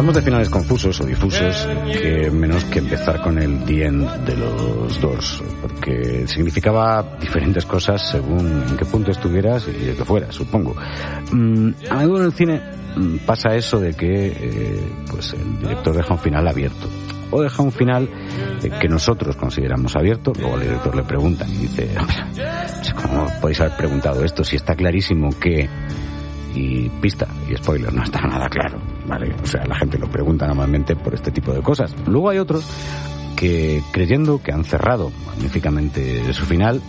hablamos de finales confusos o difusos, que menos que empezar con el The End de los Doors, porque significaba diferentes cosas según en qué punto estuvieras y de qué fueras, supongo. A menudo en el cine pasa eso de que pues el director deja un final abierto, o deja un final que nosotros consideramos abierto. Luego al director le preguntan y dice, ¿cómo podéis haber preguntado esto si está clarísimo que... Y pista y spoiler, no está nada claro, ¿vale? O sea, la gente lo pregunta normalmente por este tipo de cosas. Luego hay otros que, creyendo que han cerrado magníficamente su final,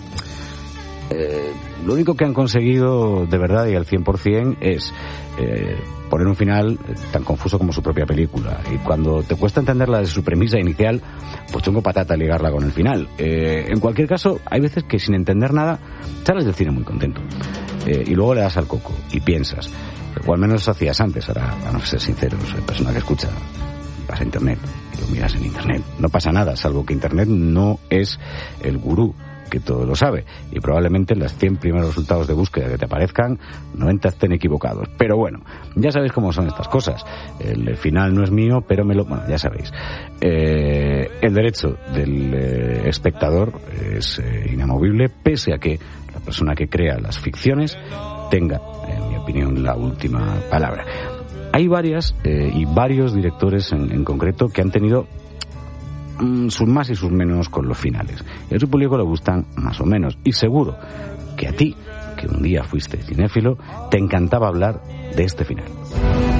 lo único que han conseguido de verdad y al 100% es poner un final tan confuso como su propia película. Y cuando te cuesta entenderla de su premisa inicial, pues tengo patata ligarla con el final. En cualquier caso, hay veces que sin entender nada sales del cine muy contento. Y luego le das al coco y piensas, o al menos hacías antes. Ahora, vamos a ser sinceros, la persona que escucha vas a internet y lo miras en internet. No pasa nada, salvo que internet no es el gurú que todo lo sabe, y probablemente los 100 primeros resultados de búsqueda que te aparezcan, 90 estén equivocados. Pero bueno, ya sabéis cómo son estas cosas. El final no es mío, pero bueno, ya sabéis. El derecho del espectador es inamovible, pese a que la persona que crea las ficciones tenga, en mi opinión, la última palabra. Hay varias y varios directores en concreto que han tenido sus más y sus menos con los finales. Y a su público le gustan más o menos. Y seguro que a ti, que un día fuiste cinéfilo, te encantaba hablar de este final.